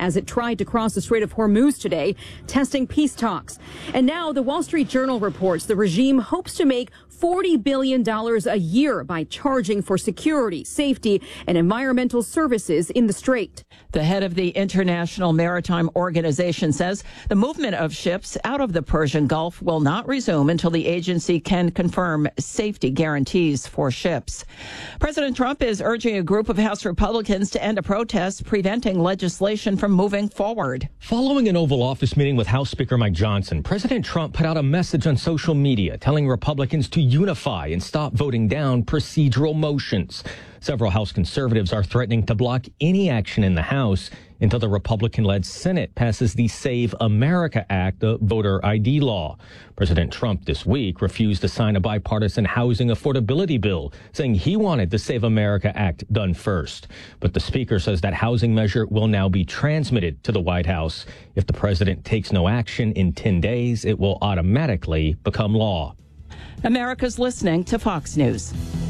as it tried to cross the Strait of Hormuz today, testing peace talks. And now the Wall Street Journal reports the regime hopes to make $40 billion a year by charging for security, safety, and environmental services in the strait. The head of the International Maritime Organization says the movement of ships out of the Persian Gulf will not resume until the agency can confirm safety guarantees for ships. President Trump is urging a group of House Republicans to end a protest preventing legislation from moving forward. Following an Oval Office meeting with House Speaker Mike Johnson, President Trump put out a message on social media telling Republicans to unify and stop voting down procedural motions. Several House conservatives are threatening to block any action in the House until the Republican-led Senate passes the Save America Act, the voter ID law. President Trump this week refused to sign a bipartisan housing affordability bill, saying he wanted the Save America Act done first. But the speaker says that housing measure will now be transmitted to the White House. If the president takes no action in 10 days, it will automatically become law. America's listening to Fox News.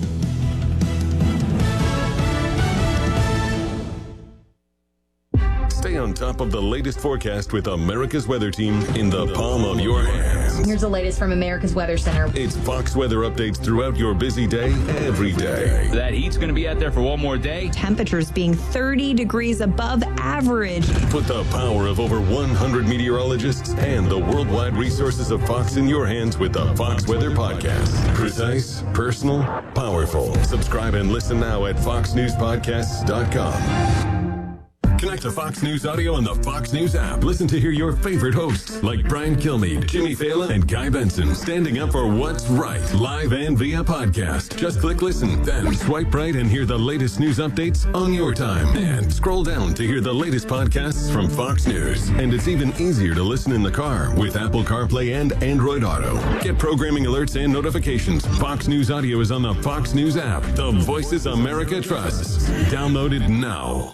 Stay on top of the latest forecast with America's Weather Team in the palm of your hands. Here's the latest from America's Weather Center. It's Fox weather updates throughout your busy day, every day. That heat's going to be out there for one more day. Temperatures being 30 degrees above average. Put the power of over 100 meteorologists and the worldwide resources of Fox in your hands with the Fox Weather Podcast. Precise, personal, powerful. Subscribe and listen now at foxnewspodcasts.com. Connect to Fox News Audio on the Fox News app. Listen to hear your favorite hosts like Brian Kilmeade, Jimmy Fallon, and Guy Benson standing up for what's right, live and via podcast. Just click listen, then swipe right and hear the latest news updates on your time. And scroll down to hear the latest podcasts from Fox News. And it's even easier to listen in the car with Apple CarPlay and Android Auto. Get programming alerts and notifications. Fox News Audio is on the Fox News app. The voices America trusts. Download it now.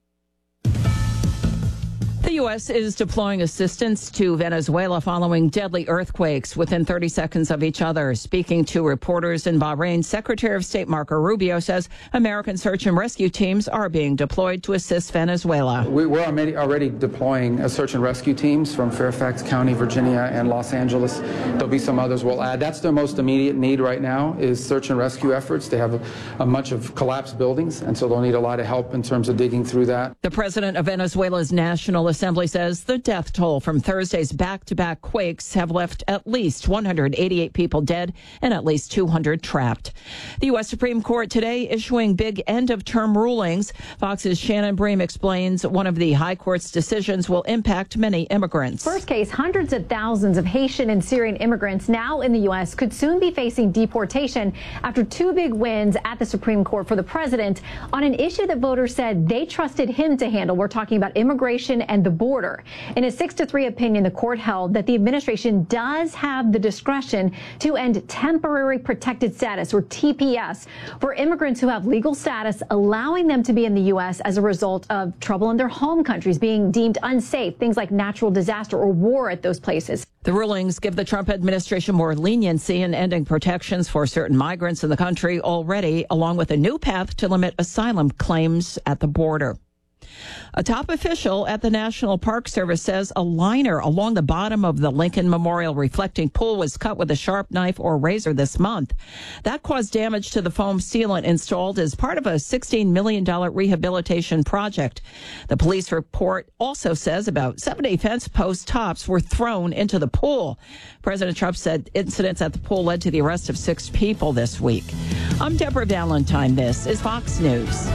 The U.S. is deploying assistance to Venezuela following deadly earthquakes within 30 seconds of each other. Speaking to reporters in Bahrain, Secretary of State Marco Rubio says American search and rescue teams are being deployed to assist Venezuela. We're already deploying search and rescue teams from Fairfax County, Virginia, and Los Angeles. There'll be some others we'll add. That's their most immediate need right now is search and rescue efforts. They have a bunch of collapsed buildings, and so they'll need a lot of help in terms of digging through that. The president of Venezuela's National Assembly says the death toll from Thursday's back-to-back quakes have left at least 188 people dead and at least 200 trapped. The U.S. Supreme Court today issuing big end-of-term rulings. Fox's Shannon Bream explains one of the high court's decisions will impact many immigrants. First case, hundreds of thousands of Haitian and Syrian immigrants now in the U.S. could soon be facing deportation after two big wins at the Supreme Court for the president on an issue that voters said they trusted him to handle. We're talking about immigration and the border. In a 6-3 opinion, the court held that the administration does have the discretion to end temporary protected status, or TPS, for immigrants who have legal status, allowing them to be in the U.S. as a result of trouble in their home countries, being deemed unsafe, things like natural disaster or war at those places. The rulings give the Trump administration more leniency in ending protections for certain migrants in the country already, along with a new path to limit asylum claims at the border. A top official at the National Park Service says a liner along the bottom of the Lincoln Memorial reflecting pool was cut with a sharp knife or razor this month. That caused damage to the foam sealant installed as part of a $16 million rehabilitation project. The police report also says about 70 fence post tops were thrown into the pool. President Trump said incidents at the pool led to the arrest of 6 people this week. I'm Deborah Valentine. This is Fox News.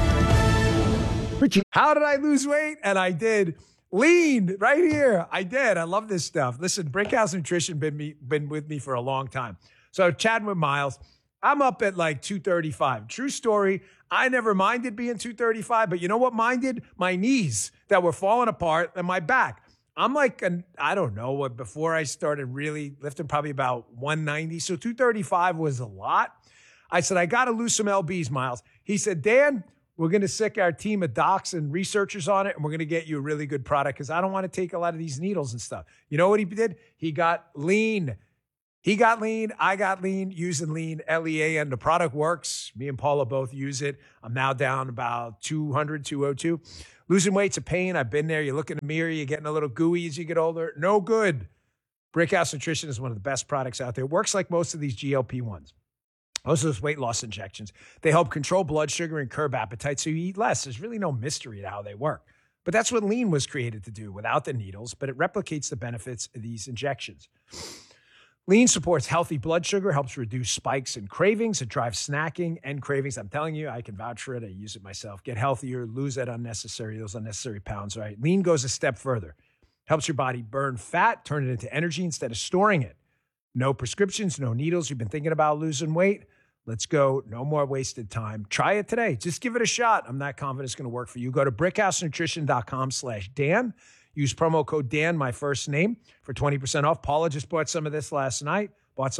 How did I lose weight? And I did. Lean right here. I did. I love this stuff. Listen, Brickhouse Nutrition been with me for a long time. So chatting with Miles, I'm up at like 235. True story. I never minded being 235, but you know what minded? My knees that were falling apart and my back. I'm like, I don't know what, before I started really lifting, probably about 190. So 235 was a lot. I said, I got to lose some LBs, Miles. He said, Dan, we're going to sick our team of docs and researchers on it, and we're going to get you a really good product because I don't want to take a lot of these needles and stuff. You know what he did? He got lean. He got lean. I got lean using lean, L-E-A-N. The product works. Me and Paula both use it. I'm now down about 200, 202. Losing weight's a pain. I've been there. You look in the mirror, you're getting a little gooey as you get older. No good. Brickhouse Nutrition is one of the best products out there. It works like most of these GLP-1s. Most of those weight loss injections. They help control blood sugar and curb appetite so you eat less. There's really no mystery to how they work. But that's what Lean was created to do without the needles, but it replicates the benefits of these injections. Lean supports healthy blood sugar, helps reduce spikes and cravings. It drives snacking and cravings. I'm telling you, I can vouch for it. I use it myself. Get healthier, lose those unnecessary pounds, right? Lean goes a step further. Helps your body burn fat, turn it into energy instead of storing it. No prescriptions, no needles. You've been thinking about losing weight? Let's go. No more wasted time. Try it today. Just give it a shot. I'm not confident it's going to work for you. Go to brickhousenutrition.com/Dan. Use promo code Dan, my first name, for 20% off. Paula just bought some of this last night.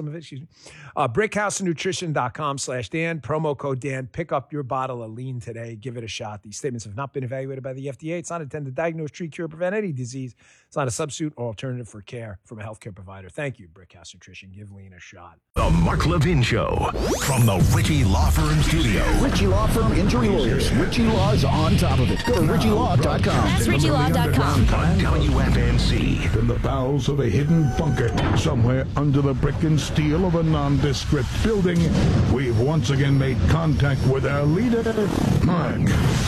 brickhousenutrition.com/Dan, promo code Dan. Pick up your bottle of Lean today. Give it a shot. These statements have not been evaluated by the FDA. It's not intended to diagnose, treat, cure, prevent any disease. It's not a substitute or alternative for care from a healthcare provider. Thank you, Brickhouse Nutrition. Give Lean a shot. The Mark Levin Show from the Ritchie Law Firm Studio. Ritchie Law Firm Injury Lawyers. Ritchie Law's on top of it. Go to RitchieLaw.com. That's RitchieLaw.com. On WFNC. In the bowels of a hidden bunker, somewhere under the brick and steel of a nondescript building, we've once again made contact with our leader, Mark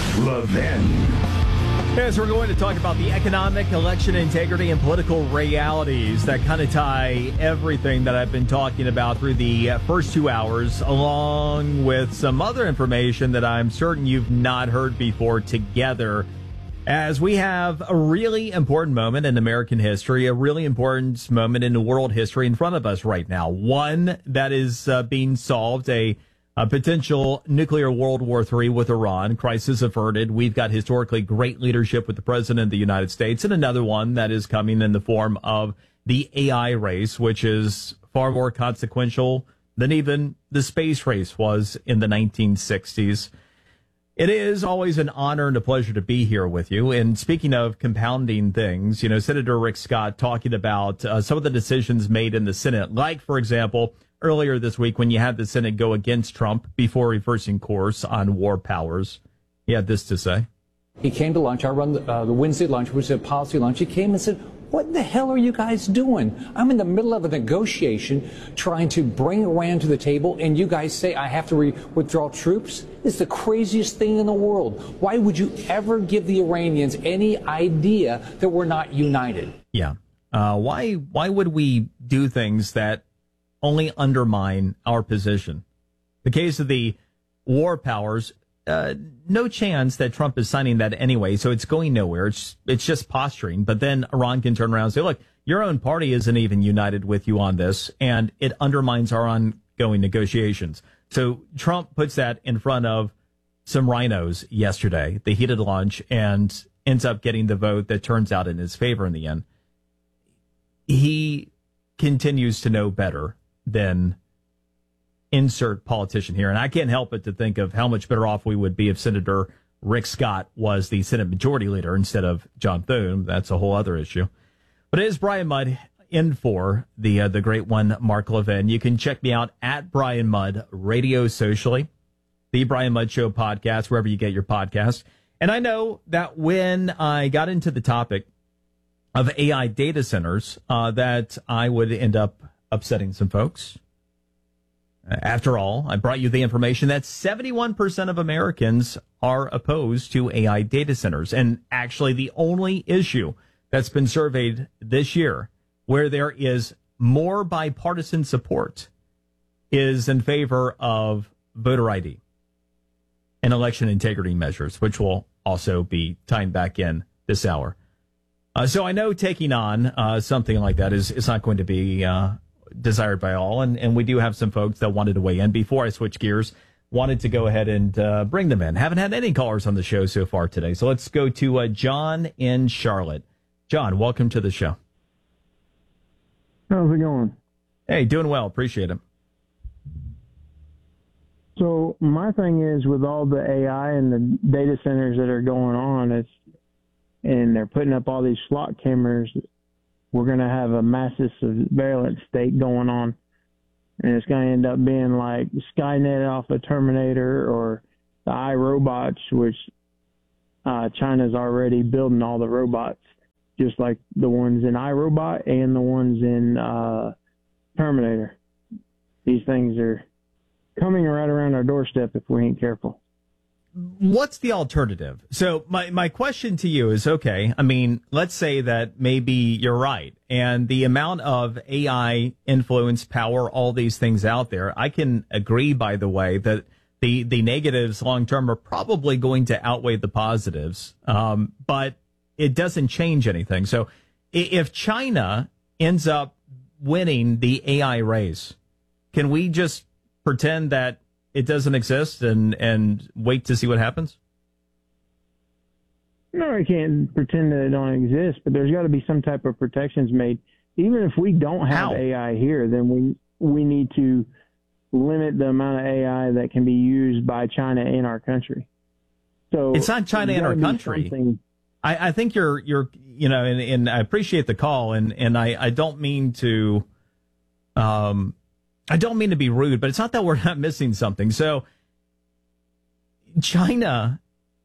Levin. Yes, we're going to talk about the economic, election integrity, and political realities that kind of tie everything that I've been talking about through the first 2 hours, along with some other information that I'm certain you've not heard before together, as we have a really important moment in American history, a really important moment in world history in front of us right now. One that is being solved, a potential nuclear World War III with Iran, crisis averted. We've got historically great leadership with the President of the United States, and another one that is coming in the form of the AI race, which is far more consequential than even the space race was in the 1960s. It is always an honor and a pleasure to be here with you. And speaking of compounding things, Senator Rick Scott talking about some of the decisions made in the Senate, like, for example, earlier this week when you had the Senate go against Trump before reversing course on war powers. He had this to say. He came to lunch. I run the Wednesday lunch, which is a policy lunch. He came and said, "What the hell are you guys doing? I'm in the middle of a negotiation trying to bring Iran to the table, and you guys say I have to withdraw troops? It's the craziest thing in the world. Why would you ever give the Iranians any idea that we're not united?" Yeah. Why would we do things that only undermine our position? The case of the war powers, no chance that Trump is signing that anyway, so it's going nowhere. It's just posturing. But then Iran can turn around and say, look, your own party isn't even united with you on this, and it undermines our ongoing negotiations. So Trump puts that in front of some rhinos yesterday, the heated lunch, and ends up getting the vote that turns out in his favor in the end. He continues to know better than insert politician here. And I can't help but to think of how much better off we would be if Senator Rick Scott was the Senate Majority Leader instead of John Thune. That's a whole other issue. But it is Brian Mudd in for the great one, Mark Levin. You can check me out at Brian Mudd Radio Socially, the Brian Mudd Show podcast, wherever you get your podcast. And I know that when I got into the topic of AI data centers, that I would end up upsetting some folks. After all, I brought you the information that 71% of Americans are opposed to AI data centers. And actually, the only issue that's been surveyed this year where there is more bipartisan support is in favor of voter ID and election integrity measures, which will also be tying back in this hour. So I know taking on something like that is not going to be desired by all, and we do have some folks that wanted to weigh in. Before I switch gears, wanted to go ahead and bring them in. Haven't had any callers on the show so far today, so let's go to John in Charlotte. John, welcome to the show. How's it going? Hey, doing well. Appreciate it. So my thing is, with all the AI and the data centers that are going on, and they're putting up all these SWAT cameras, we're going to have a massive surveillance state going on. And it's going to end up being like Skynet off of Terminator or the iRobots, which China's already building all the robots, just like the ones in iRobot and the ones in Terminator. These things are coming right around our doorstep if we ain't careful. What's the alternative? So my question to you is, okay, I mean, let's say that maybe you're right, and the amount of AI influence, power, all these things out there, I can agree, by the way, that the negatives long term are probably going to outweigh the positives, but it doesn't change anything. So if China ends up winning the AI race, can we just pretend that it doesn't exist and wait to see what happens? No, I can't pretend that it don't exist, but there's got to be some type of protections made. Even if we don't have AI here, then we need to limit the amount of AI that can be used by China in our country. So it's not China in our country. I think you're you know, and I appreciate the call, and I don't mean to be rude, but it's not that we're not missing something. So China,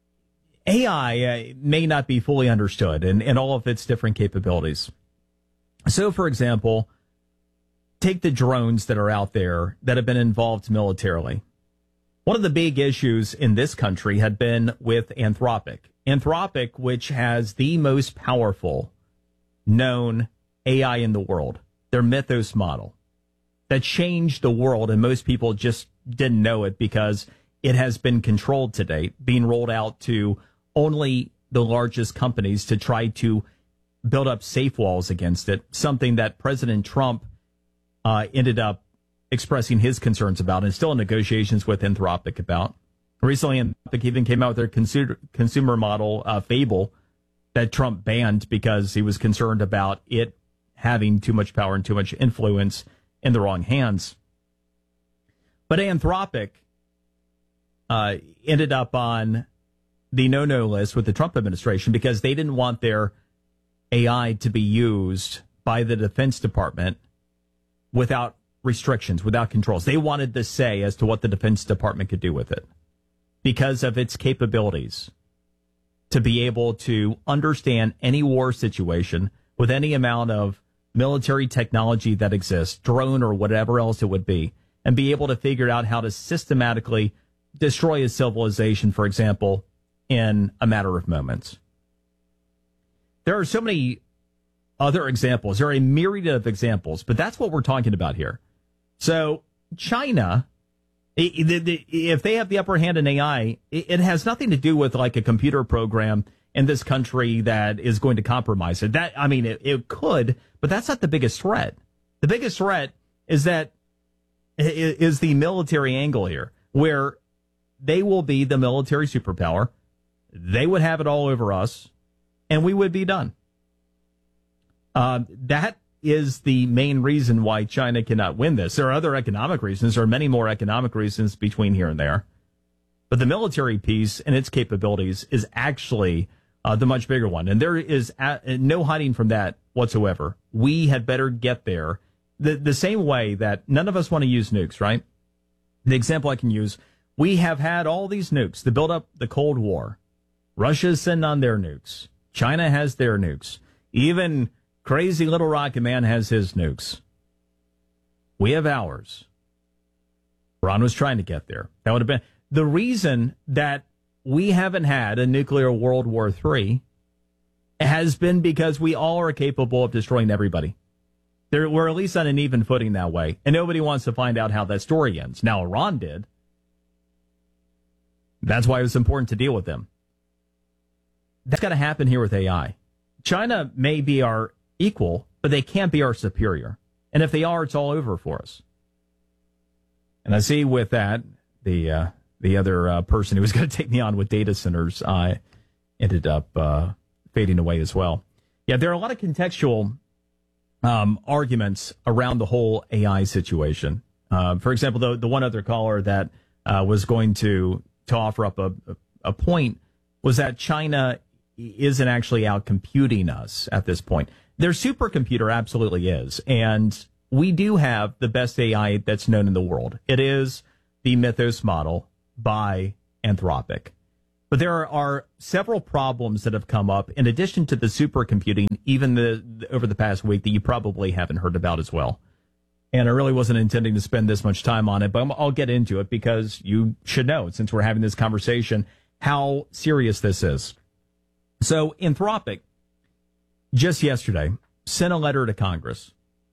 AI may not be fully understood and all of its different capabilities. So, for example, take the drones that are out there that have been involved militarily. One of the big issues in this country had been with Anthropic. Anthropic, which has the most powerful known AI in the world, their Mythos model, that changed the world, and most people just didn't know it because it has been controlled to date, being rolled out to only the largest companies to try to build up safe walls against it, something that President Trump ended up expressing his concerns about and still in negotiations with Anthropic about. Recently, Anthropic even came out with their consumer model, Fable, that Trump banned because he was concerned about it having too much power and too much influence in the wrong hands. But Anthropic ended up on the no-no list with the Trump administration because they didn't want their AI to be used by the Defense Department without restrictions, without controls. They wanted to say as to what the Defense Department could do with it because of its capabilities to be able to understand any war situation with any amount of military technology that exists, drone or whatever else it would be, and be able to figure out how to systematically destroy a civilization, for example, in a matter of moments. There are so many other examples. There are a myriad of examples, but that's what we're talking about here. So China, if they have the upper hand in AI, it has nothing to do with like a computer program in this country that is going to compromise it. That, I mean, it could, but that's not the biggest threat. The biggest threat is that is the military angle here, where they will be the military superpower. They would have it all over us, and we would be done. That is the main reason why China cannot win this. There are other economic reasons. There are many more economic reasons between here and there. But the military piece and its capabilities is actually the much bigger one. And there is no hiding from that whatsoever. We had better get there the same way that none of us want to use nukes, right? The example I can use, we have had all these nukes to build up the Cold War. Russia's sending on their nukes. China has their nukes. Even crazy little rocket man has his nukes. We have ours. Iran was trying to get there. That would have been the reason that we haven't had a nuclear World War III has been because we all are capable of destroying everybody. We're at least on an even footing that way. And nobody wants to find out how that story ends. Now, Iran did. That's why it was important to deal with them. That's got to happen here with AI. China may be our equal, but they can't be our superior. And if they are, it's all over for us. And I see with that, the other person who was going to take me on with data centers ended up fading away as well. Yeah, there are a lot of contextual arguments around the whole AI situation. For example, the one other caller that was going to offer up a point was that China isn't actually out computing us at this point. Their supercomputer absolutely is. And we do have the best AI that's known in the world. It is the Mythos model by Anthropic. But there are several problems that have come up in addition to the supercomputing, even over the past week, that you probably haven't heard about as well. And I really wasn't intending to spend this much time on it, but I'll get into it because you should know, since we're having this conversation, how serious this is. So Anthropic, just yesterday, sent a letter to Congress.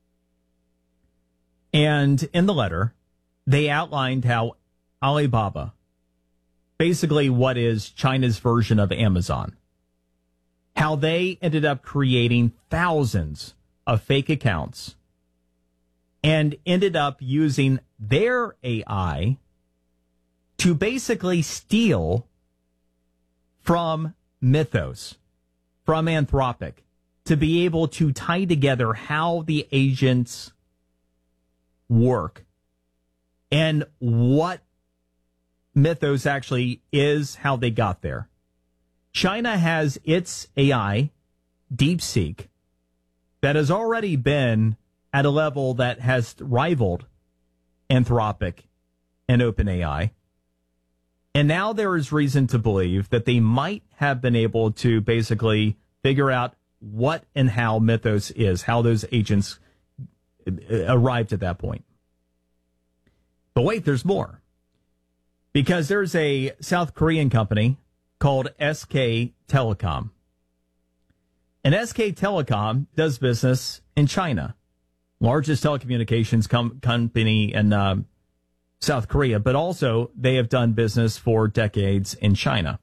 And in the letter, they outlined how Alibaba, basically what is China's version of Amazon, how they ended up creating thousands of fake accounts and ended up using their AI to basically steal from Mythos, from Anthropic, to be able to tie together how the agents work and what Mythos actually is, how they got there. China has its AI, DeepSeek, that has already been at a level that has rivaled Anthropic and OpenAI. And now there is reason to believe that they might have been able to basically figure out what and how Mythos is, how those agents arrived at that point. But wait, there's more. Because there's a South Korean company called SK Telecom. And SK Telecom does business in China, largest telecommunications company in South Korea, but also they have done business for decades in China.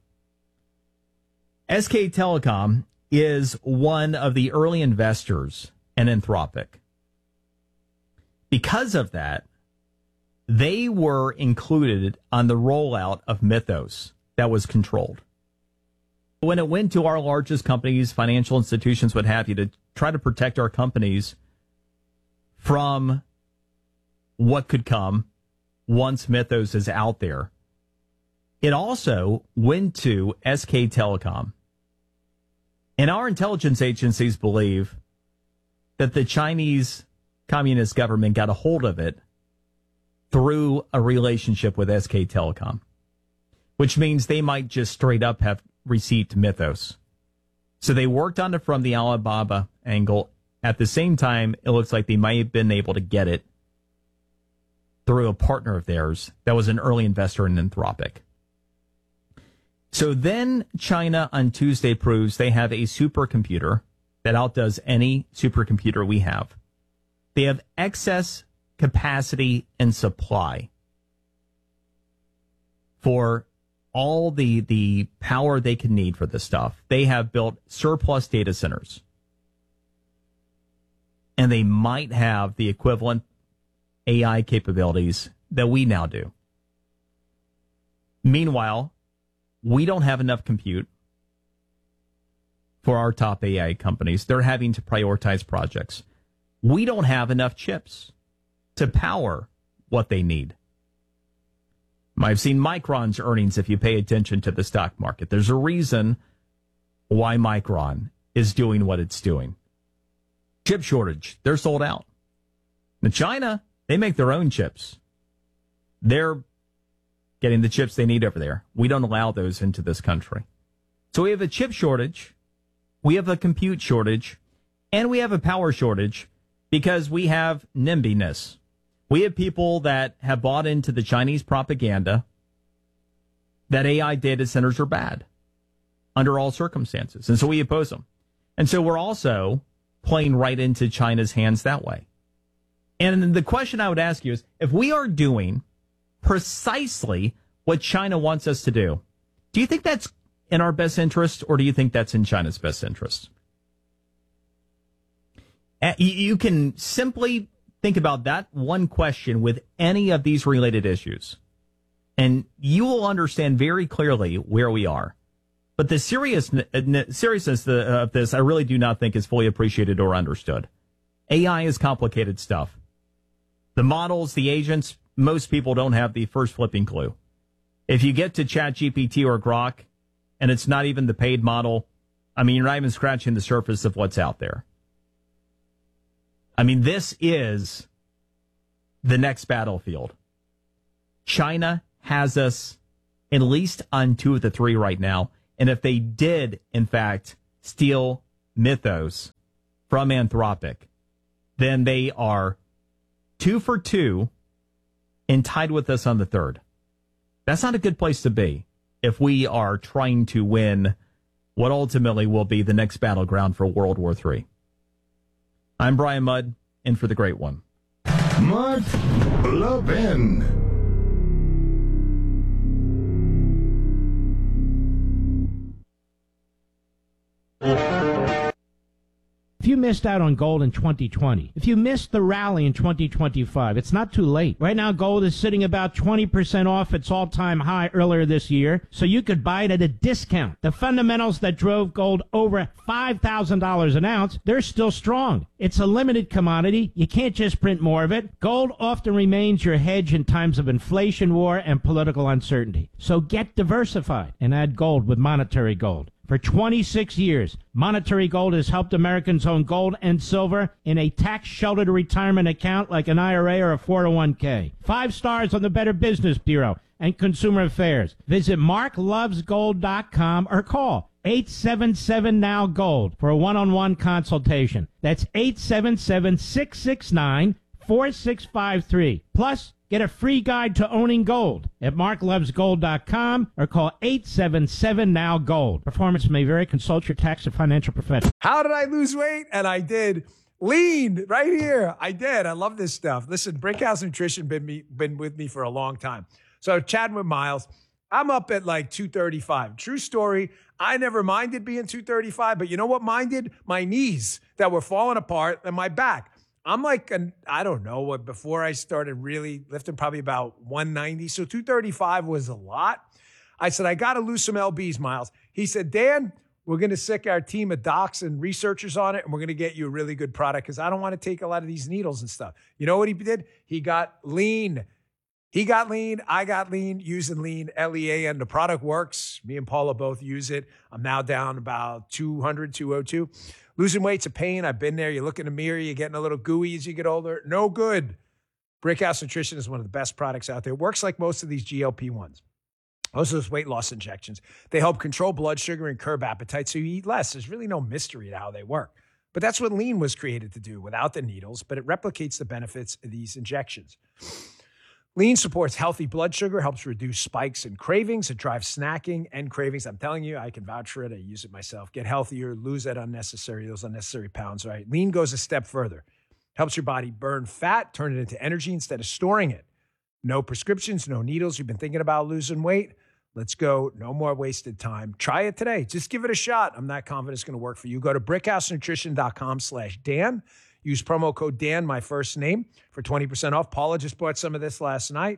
SK Telecom is one of the early investors in Anthropic. Because of that, they were included on the rollout of Mythos that was controlled. When it went to our largest companies, financial institutions, what have you, to try to protect our companies from what could come once Mythos is out there, it also went to SK Telecom. And our intelligence agencies believe that the Chinese Communist government got a hold of it through a relationship with SK Telecom, which means they might just straight up have received Mythos. So they worked on it from the Alibaba angle. At the same time, it looks like they might have been able to get it through a partner of theirs that was an early investor in Anthropic. So then China on Tuesday proves they have a supercomputer that outdoes any supercomputer we have. They have excess capacity and supply for all the power they can need for this stuff. They have built surplus data centers. And they might have the equivalent AI capabilities that we now do. Meanwhile, we don't have enough compute for our top AI companies. They're having to prioritize projects. We don't have enough chips to power what they need. I've seen Micron's earnings if you pay attention to the stock market. There's a reason why Micron is doing what it's doing. Chip shortage. They're sold out. Now, China, they make their own chips. They're getting the chips they need over there. We don't allow those into this country. So we have a chip shortage, we have a compute shortage, and we have a power shortage because we have NIMBY-ness. We have people that have bought into the Chinese propaganda that AI data centers are bad under all circumstances. And so we oppose them. And so we're also playing right into China's hands that way. And the question I would ask you is, if we are doing precisely what China wants us to do you think that's in our best interest, or do you think that's in China's best interest? You can simply think about that one question with any of these related issues, and you will understand very clearly where we are. But the seriousness of this, I really do not think is fully appreciated or understood. AI is complicated stuff. The models, the agents, most people don't have the first flipping clue. If you get to ChatGPT or Grok, and it's not even the paid model, I mean, you're not even scratching the surface of what's out there. I mean, this is the next battlefield. China has us at least on 2 of the 3 right now. And if they did, in fact, steal Mythos from Anthropic, then they are 2 for 2 and tied with us on the 3rd. That's not a good place to be if we are trying to win what ultimately will be the next battleground for World War III. I'm Brian Mudd, in for the Great One. Mark Levin. If you missed out on gold in 2020, if you missed the rally in 2025, it's not too late. Right now, gold is sitting about 20% off its all-time high earlier this year, so you could buy it at a discount. The fundamentals that drove gold over $5,000 an ounce, they're still strong. It's a limited commodity. You can't just print more of it. Gold often remains your hedge in times of inflation, war, and political uncertainty. So get diversified and add gold with Monetary Gold. For 26 years, Monetary Gold has helped Americans own gold and silver in a tax-sheltered retirement account like an IRA or a 401k. 5 stars on the Better Business Bureau and Consumer Affairs. Visit marklovesgold.com or call 877-NOW-GOLD for a one-on-one consultation. That's 877-669-4653. Plus, get a free guide to owning gold at marklovesgold.com or call 877-NOW-GOLD. Performance may vary. Consult your tax and financial professional. How did I lose weight? And I did. Lean right here. I did. I love this stuff. Listen, Brickhouse Nutrition been with me for a long time. So chatting with Miles, I'm up at like 235. True story. I never minded being 235, but you know what minded? My knees that were falling apart and my back. I'm like, I don't know what, before I started really lifting, probably about 190. So 235 was a lot. I said, I got to lose some lbs, Miles. He said, Dan, we're going to sick our team of docs and researchers on it, and we're going to get you a really good product because I don't want to take a lot of these needles and stuff. You know what he did? He got lean. He got lean. I got lean, using lean, L-E-A-N. The product works. Me and Paula both use it. I'm now down about 200, 202. Losing weight's a pain. I've been there. You look in the mirror, you're getting a little gooey as you get older. No good. Brickhouse Nutrition is one of the best products out there. It works like most of these GLP-1s. Most of those weight loss injections. They help control blood sugar and curb appetite so you eat less. There's really no mystery to how they work. But that's what lean was created to do without the needles, but it replicates the benefits of these injections. Lean supports healthy blood sugar, helps reduce spikes and cravings. It drives snacking and cravings. I'm telling you, I can vouch for it. I use it myself. Get healthier, lose those unnecessary pounds, right? Lean goes a step further. Helps your body burn fat, turn it into energy instead of storing it. No prescriptions, no needles. You've been thinking about losing weight? Let's go. No more wasted time. Try it today. Just give it a shot. I'm not confident it's going to work for you. Go to brickhousenutrition.com/Dan. Use promo code Dan, my first name, for 20% off. Paula just bought some of this last night.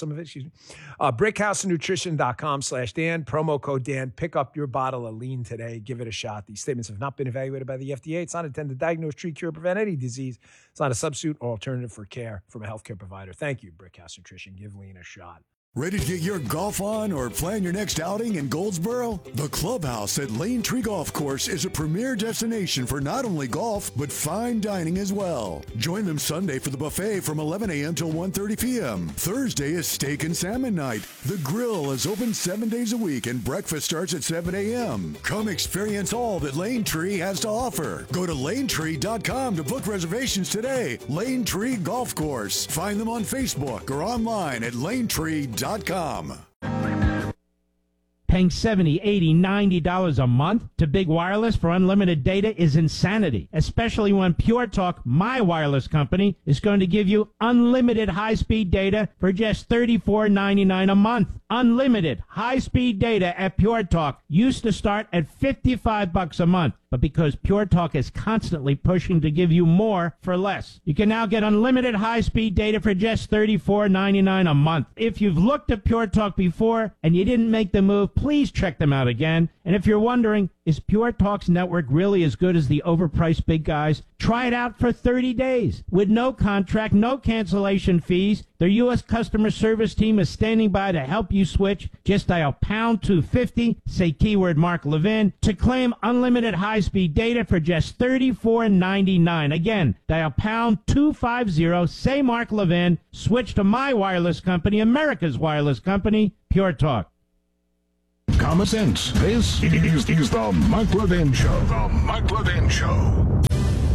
Brickhousenutrition.com/Dan. Promo code Dan. Pick up your bottle of lean today. Give it a shot. These statements have not been evaluated by the FDA. It's not intended to diagnose, treat, cure, prevent any disease. It's not a substitute or alternative for care from a healthcare provider. Thank you, Brickhouse Nutrition. Give lean a shot. Ready to get your golf on or plan your next outing in Goldsboro? The Clubhouse at Lane Tree Golf Course is a premier destination for not only golf, but fine dining as well. Join them Sunday for the buffet from 11 a.m. till 1:30 p.m. Thursday is steak and salmon night. The grill is open 7 days a week and breakfast starts at 7 a.m. Come experience all that Lane Tree has to offer. Go to lanetree.com to book reservations today. Lane Tree Golf Course. Find them on Facebook or online at lanetree.com. Paying $70, $80, $90 a month to Big Wireless for unlimited data is insanity, especially when Pure Talk, my wireless company, is going to give you unlimited high-speed data for just $34.99 a month. Unlimited high-speed data at Pure Talk used to start at $55 a month. But because Pure Talk is constantly pushing to give you more for less, you can now get unlimited high-speed data for just $34.99 a month. If you've looked at Pure Talk before and you didn't make the move, please check them out again. And if you're wondering, is Pure Talk's network really as good as the overpriced big guys? Try it out for 30 days with no contract, no cancellation fees. Their U.S. customer service team is standing by to help you switch. Just dial pound 250, say keyword Mark Levin, to claim unlimited high-speed data for just $34.99. Again, dial pound 250, say Mark Levin, switch to my wireless company, America's wireless company, Pure Talk. common sense. This is the Mike Levin Show. The Mike Levin Show.